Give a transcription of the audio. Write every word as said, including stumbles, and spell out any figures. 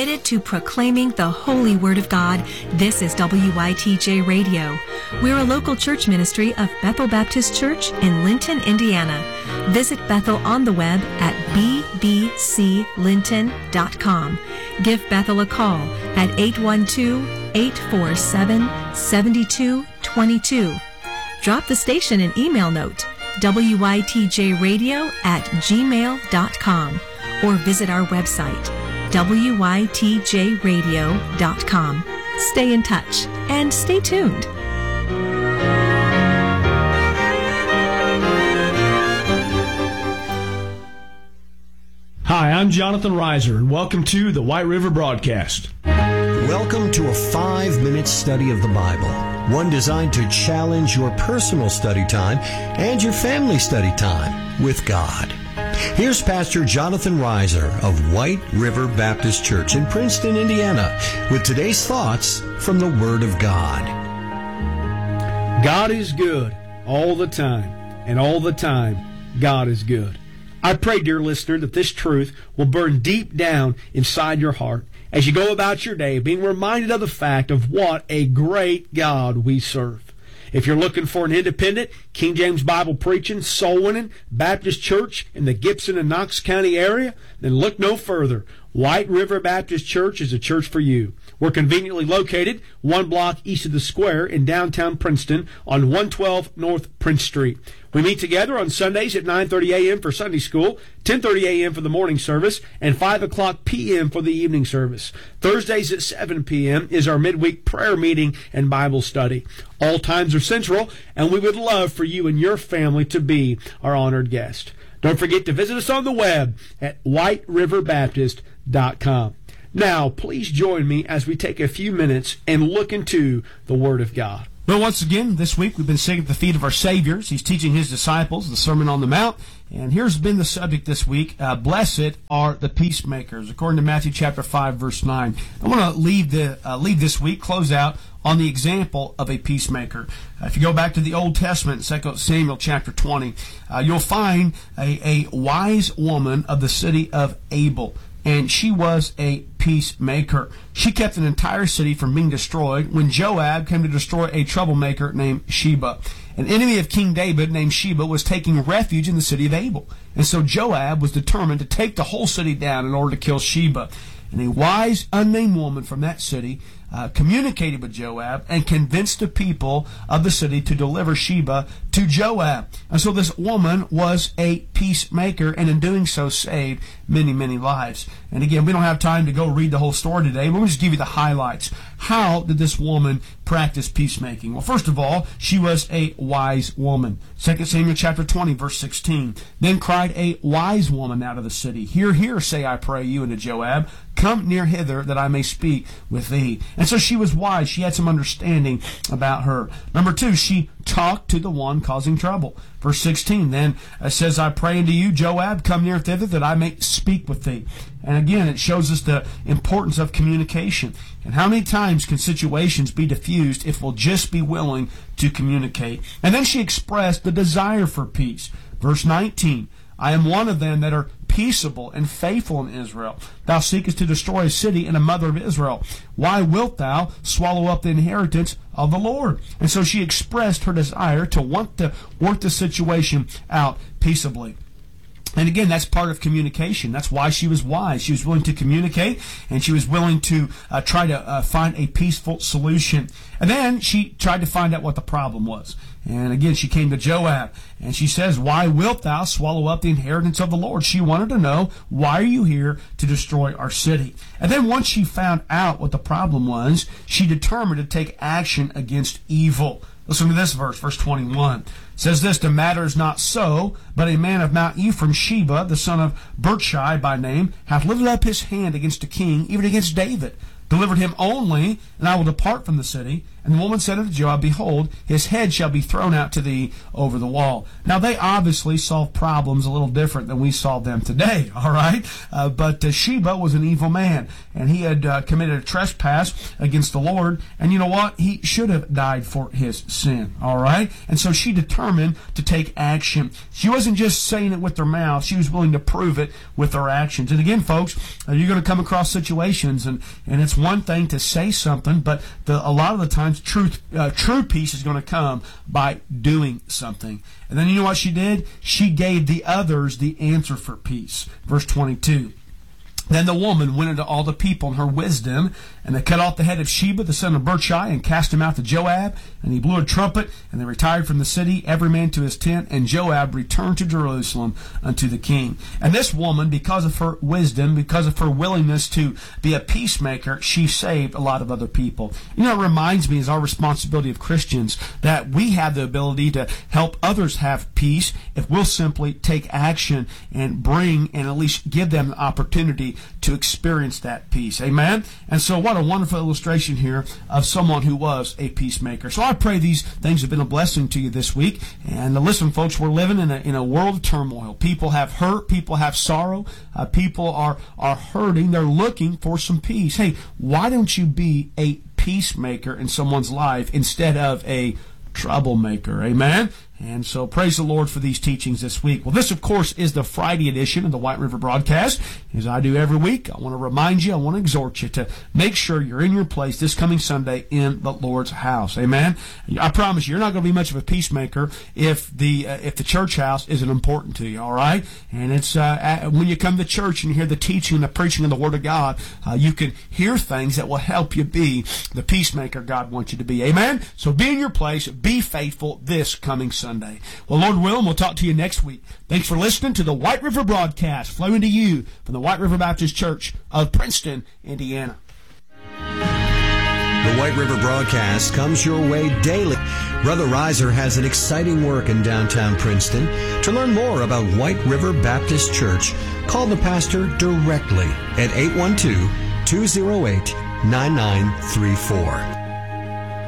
Committed to proclaiming the holy word of God, this is W Y T J Radio. We're a local church ministry of Bethel Baptist Church in Linton, Indiana. Visit Bethel on the web at b b c linton dot com. Give Bethel a call at eight one two, eight four seven, seven two two two. Drop the station an email note, w y t j radio at gmail dot com, or visit our website, w y t j radio dot com. Stay in touch and stay tuned. Hi, I'm Jonathan Reiser, and welcome to the White River Broadcast. Welcome to a five-minute study of the Bible, one designed to challenge your personal study time and your family study time with God. Here's Pastor Jonathan Reiser of White River Baptist Church in Princeton, Indiana, with today's thoughts from the Word of God. God is good all the time, and all the time, God is good. I pray, dear listener, that this truth will burn deep down inside your heart as you go about your day, being reminded of the fact of what a great God we serve. If you're looking for an independent, King James Bible preaching, soul-winning Baptist church in the Gibson and Knox County area, then look no further. White River Baptist Church is a church for you. We're conveniently located one block east of the square in downtown Princeton on one twelve North Prince Street. We meet together on Sundays at nine thirty a.m. for Sunday school, ten thirty a.m. for the morning service, and five o'clock p.m. for the evening service. Thursdays at seven p.m. is our midweek prayer meeting and Bible study. All times are central, and we would love for you and your family to be our honored guest. Don't forget to visit us on the web at white river baptist dot com. Now, please join me as we take a few minutes and look into the Word of God. Well, once again, this week we've been sitting at the feet of our Savior. He's teaching His disciples the Sermon on the Mount. And here's been the subject this week, uh, blessed are the peacemakers, according to Matthew chapter five, verse nine. I want to leave, the, uh, leave this week, close out, on the example of a peacemaker. Uh, if you go back to the Old Testament, Second Samuel chapter twenty, uh, you'll find a, a wise woman of the city of Abel. And she was a peacemaker. She kept an entire city from being destroyed when Joab came to destroy a troublemaker named Sheba. An enemy of King David named Sheba was taking refuge in the city of Abel. And so Joab was determined to take the whole city down in order to kill Sheba. And a wise, unnamed woman from that city uh, communicated with Joab and convinced the people of the city to deliver Sheba to Joab. And so this woman was a peacemaker, and in doing so saved many, many lives. And again, we don't have time to go read the whole story today, but we'll just give you the highlights. How did this woman practice peacemaking? Well, first of all, she was a wise woman. Second Samuel chapter twenty, verse sixteen. Then cried a wise woman out of the city, Hear, hear, say I pray you, unto Joab, Come near hither, that I may speak with thee. And so she was wise. She had some understanding about her. Number two, she talked to the one causing trouble. Verse sixteen, then it says, I pray unto you, Joab, come near thither, that I may speak with thee. And again, it shows us the importance of communication. And how many times can situations be diffused if we'll just be willing to communicate? And then she expressed the desire for peace. Verse nineteen, I am one of them that are peaceable and faithful in Israel. Thou seekest to destroy a city and a mother of Israel. Why wilt thou swallow up the inheritance of the Lord? And so she expressed her desire to want to work the situation out peaceably. And again, that's part of communication. That's why she was wise. She was willing to communicate, and she was willing to uh, try to uh, find a peaceful solution. And then she tried to find out what the problem was. And again, she came to Joab, and she says, Why wilt thou swallow up the inheritance of the Lord? She wanted to know, why are you here to destroy our city? And then once she found out what the problem was, she determined to take action against evil. Listen to this verse, verse twenty-one. It says this, The matter is not so, but a man of Mount Ephraim, Sheba, the son of Berchai by name, hath lifted up his hand against the king, even against David, delivered him only, and I will depart from the city, And the woman said unto Joab, Behold, his head shall be thrown out to thee over the wall. Now, they obviously solved problems a little different than we solve them today, all right? Uh, but uh, Sheba was an evil man, and he had uh, committed a trespass against the Lord, and you know what? He should have died for his sin, all right? And so she determined to take action. She wasn't just saying it with her mouth. She was willing to prove it with her actions. And again, folks, uh, you're going to come across situations, and, and it's one thing to say something, but the, a lot of the times truth, uh, true peace is going to come by doing something. And then you know what she did? She gave the others the answer for peace. Verse twenty-two. Then the woman went into all the people in her wisdom, and they cut off the head of Sheba, the son of Burchai, and cast him out to Joab. And he blew a trumpet, and they retired from the city, every man to his tent. And Joab returned to Jerusalem unto the king. And this woman, because of her wisdom, because of her willingness to be a peacemaker, she saved a lot of other people. You know, it reminds me, it's our responsibility of Christians, that we have the ability to help others have peace if we'll simply take action and bring and at least give them the opportunity to experience that peace. Amen? And so what a wonderful illustration here of someone who was a peacemaker. So I pray these things have been a blessing to you this week. And uh, listen, folks, we're living in a, in a world of turmoil. People have hurt. People have sorrow. Uh, people are, are hurting. They're looking for some peace. Hey, why don't you be a peacemaker in someone's life instead of a troublemaker? Amen? And so praise the Lord for these teachings this week. Well, this, of course, is the Friday edition of the White River Broadcast. As I do every week, I want to remind you, I want to exhort you to make sure you're in your place this coming Sunday in the Lord's house. Amen? I promise you, you're not going to be much of a peacemaker if the uh, if the church house isn't important to you, all right? And it's uh, when you come to church and you hear the teaching and the preaching of the Word of God, uh, you can hear things that will help you be the peacemaker God wants you to be. Amen? So be in your place, be faithful this coming Sunday. Sunday. Well, Lord willing, we'll talk to you next week. Thanks for listening to the White River Broadcast, flowing to you from the White River Baptist Church of Princeton, Indiana. The White River Broadcast comes your way daily. Brother Reiser has an exciting work in downtown Princeton. To learn more about White River Baptist Church, call the pastor directly at eight one two, two oh eight, nine nine three four.